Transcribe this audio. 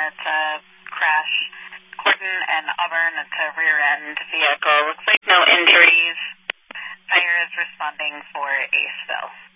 It's a crash. Horton and Auburn, it's a rear-end vehicle. Looks like no injuries. Fire is responding for Aceville.